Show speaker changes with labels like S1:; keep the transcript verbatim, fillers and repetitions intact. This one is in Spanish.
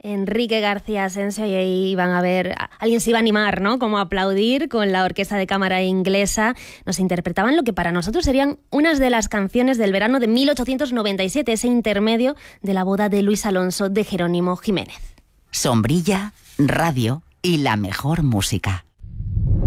S1: Enrique García Asensio, y ahí van a ver, alguien se iba a animar, ¿no? Como a aplaudir con la Orquesta de Cámara Inglesa. Nos interpretaban lo que para nosotros serían unas de las canciones del verano de mil ochocientos noventa y siete, ese intermedio de la boda de Luis Alonso de Jerónimo Jiménez.
S2: Sombrilla, radio y la mejor música.